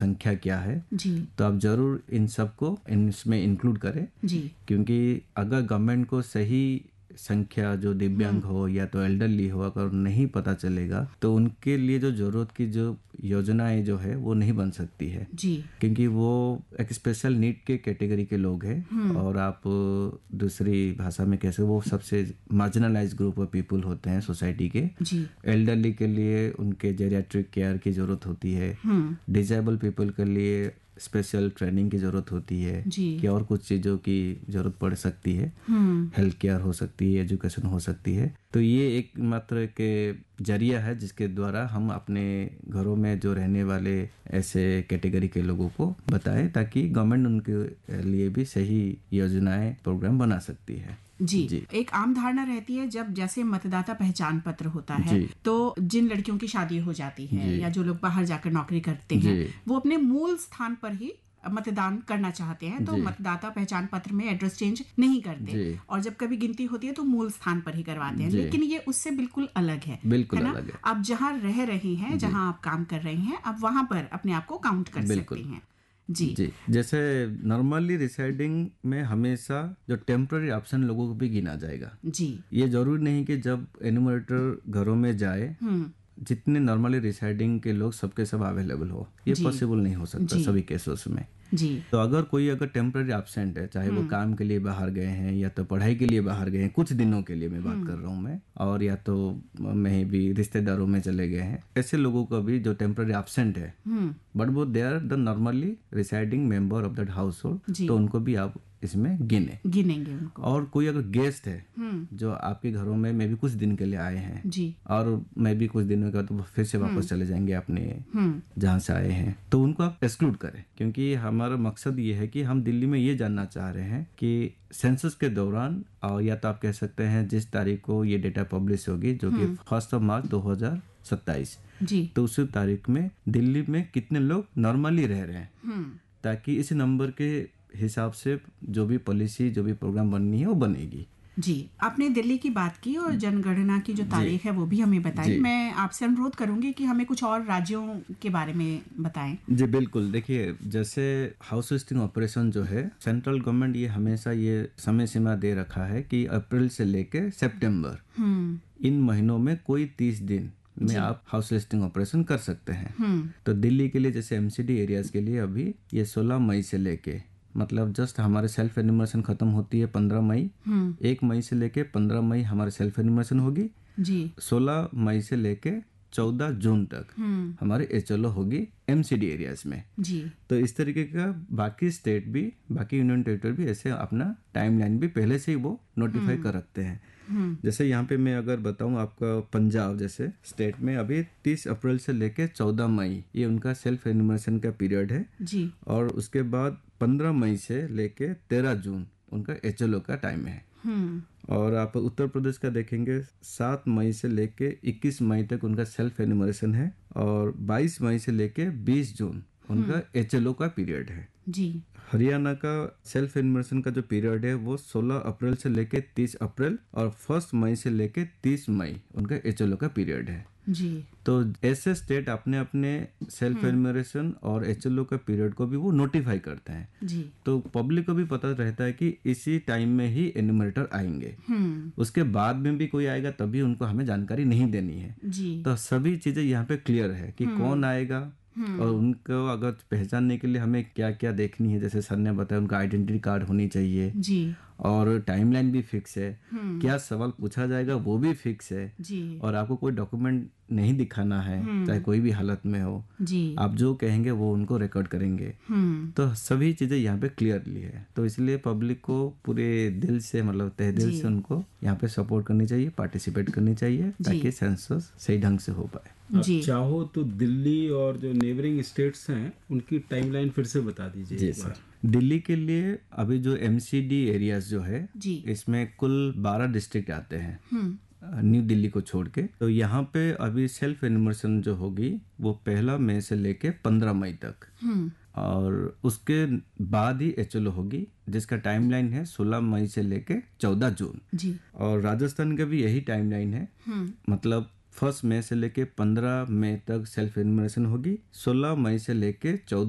संख्या क्या है, जी तो आप जरूर इन सबको इसमें इंक्लूड करें। जी क्योंकि अगर गवर्नमेंट को सही संख्या जो दिव्यांग हो या तो एल्डरली हो अगर नहीं पता चलेगा तो उनके लिए जो जरूरत की जो योजनाएं जो है वो नहीं बन सकती है, जी क्योंकि वो एक स्पेशल नीड के कैटेगरी के लोग हैं। और आप दूसरी भाषा में कैसे वो सबसे मार्जिनलाइज ग्रुप ऑफ पीपल होते हैं सोसाइटी के। जी एल्डरली के लिए उनके जेरियाट्रिक केयर की जरूरत होती है, डिसेबल पीपल के लिए स्पेशल ट्रेनिंग की जरूरत होती है, जी कि और कुछ चीज़ों की जरूरत पड़ सकती है, हेल्थ केयर हो सकती है, एजुकेशन हो सकती है। तो ये एक मात्र के जरिया है जिसके द्वारा हम अपने घरों में जो रहने वाले ऐसे कैटेगरी के लोगों को बताएं, ताकि गवर्नमेंट उनके लिए भी सही योजनाएं प्रोग्राम बना सकती है। जी एक आम धारणा रहती है जब जैसे मतदाता पहचान पत्र होता है जी। तो जिन लड़कियों की शादी हो जाती है जी। या जो लोग बाहर जाकर नौकरी करते हैं जी। वो अपने मूल स्थान पर ही मतदान करना चाहते हैं, तो जी। मतदाता पहचान पत्र में एड्रेस चेंज नहीं करते जी। और जब कभी गिनती होती है तो मूल स्थान पर ही करवाते हैं। जी। लेकिन ये उससे बिल्कुल अलग है, बिल्कुल है ना? अलग है। आप जहाँ रह रही हैं, जहाँ आप काम कर रही हैं, आप वहां पर अपने आप को काउंट कर बिल्कुल। सकती हैं। जी जी, जैसे नॉर्मली रिसाइडिंग में हमेशा जो टेम्पररी ऑप्शन लोगों को भी गिना जाएगा। जी ये जरूरी नहीं कि जब एनुमरेटर घरों में जाए जितने नॉर्मली रिसाइडिंग के लोग सबके सब अवेलेबल हो, ये जी। पॉसिबल नहीं हो सकता जी। सभी केसेस में। जी तो अगर कोई टेम्पररी एब्सेंट है, चाहे वो काम के लिए बाहर गए हैं या तो पढ़ाई के लिए बाहर गए हैं, कुछ दिनों के लिए मैं बात कर रहा हूँ मैं, और या तो मैं भी रिश्तेदारों में चले गए हैं, ऐसे लोगों को भी जो टेम्पररी एब्सेंट है बट वो they are the normally residing member of that house hold, जी। तो उनको भी आप इसमें गिनेंगे उनको। और कोई अगर गेस्ट है जो आपके घरों में मैं भी कुछ दिन के लिए आए हैं जी और मैं भी कुछ दिनों का तो फिर से वापस चले जाएंगे अपने जहाँ से आए हैं, तो उनको आप एक्सक्लूड करें। क्योंकि हमारा मकसद ये है कि हम दिल्ली में ये जानना चाह रहे हैं कि सेंसस के दौरान, और या तो आप कह सकते हैं जिस तारीख को ये डेटा पब्लिश होगी जो कि 1 मार्च 2027, जी तो उस तारीख में दिल्ली में कितने लोग नॉर्मली रह रहे हैं, ताकि इस नंबर के हिसाब से जो भी पॉलिसी जो भी प्रोग्राम बननी है वो बनेगी। जी आपने दिल्ली की बात की और जनगणना की जो तारीख है वो भी हमें बताई। मैं आपसे अनुरोध करूंगी कि हमें कुछ और राज्यों के बारे में बताएं। जी बिल्कुल, देखिए जैसे हाउस लिस्टिंग ऑपरेशन जो है सेंट्रल गवर्नमेंट ये हमेशा ये समय सीमा दे रखा है कि अप्रैल से लेके सितंबर इन महीनों में कोई 30 दिन में आप हाउस लिस्टिंग ऑपरेशन कर सकते हैं। तो दिल्ली के लिए जैसे एमसीडी एरियाज के लिए अभी ये 16 मई से लेके, मतलब जस्ट हमारे सेल्फ एन्यूमरेशन खत्म होती है 15 मई, 1 मई से लेके 15 मई हमारे सेल्फ एन्यूमरेशन होगी जी। 16 मई से लेके 14 जून तक हमारे एचएलओ होगी एमसीडी एरियाज में जी। तो इस तरीके का बाकी स्टेट भी, बाकी यूनियन टेरिटरी भी ऐसे अपना टाइमलाइन भी पहले से ही वो नोटिफाई कर रखते हैं। जैसे यहाँ पे मैं अगर बताऊं आपका पंजाब जैसे स्टेट में अभी 30 अप्रैल से लेके 14 मई ये उनका सेल्फ एन्यूमरेशन का पीरियड है जी। और उसके बाद 15 मई से लेके 13 जून उनका एचएलओ का टाइम है। और आप उत्तर प्रदेश का देखेंगे 7 मई से लेके 21 मई तक उनका सेल्फ एन्यूमरेशन है और 22 मई से लेके 20 जून उनका एचएलओ का पीरियड है जी। हरियाणा का सेल्फ एन्यूमरेशन का जो पीरियड है वो 16 अप्रैल से लेके 30 अप्रैल और 1 मई से लेके 30 मई उनका एचएलओ का पीरियड है जी। तो ऐसे स्टेट अपने अपने सेल्फ एन्यूमरेशन और एचएलओ का पीरियड को भी वो नोटिफाई करते हैं जी। तो पब्लिक को भी पता रहता है कि इसी टाइम में ही एन्यूमरेटर आएंगे, उसके बाद में भी कोई आएगा तभी उनको हमें जानकारी नहीं देनी है जी। तो सभी चीजें यहाँ पे क्लियर है कि कौन आएगा और उनको अगर पहचानने के लिए हमें क्या क्या देखनी है। जैसे सर ने बताया उनका आइडेंटिटी कार्ड होनी चाहिए जी। और टाइमलाइन भी फिक्स है, क्या सवाल पूछा जाएगा वो भी फिक्स है जी। और आपको कोई डॉक्यूमेंट नहीं दिखाना है चाहे कोई भी हालत में हो जी। आप जो कहेंगे वो उनको रिकॉर्ड करेंगे। तो सभी चीजें यहाँ पे क्लियरली है, तो इसलिए पब्लिक को पूरे दिल से मतलब तहे दिल से उनको यहाँ पे सपोर्ट करनी चाहिए, पार्टिसिपेट करनी चाहिए ताकि सेंसस सही ढंग से हो पाए। आप चाहो तो दिल्ली और जो नेबरिंग स्टेट्स हैं उनकी टाइमलाइन फिर से बता दीजिए। जी सर, दिल्ली के लिए अभी जो एमसीडी एरियाज जो है इसमें कुल 12 डिस्ट्रिक्ट आते हैं न्यू दिल्ली को छोड़ के। तो यहाँ पे अभी सेल्फ एन्यूमरेशन जो होगी वो 1 मई से लेके 15 मई तक और उसके बाद ही एचएलओ होगी जिसका टाइमलाइन है 16 मई से लेके 14 जून जी। और राजस्थान का भी यही टाइमलाइन है, मतलब 1 मई से लेके 15 मई तक सेल्फ एन्यूमरेशन होगी, 16 मई से लेके 14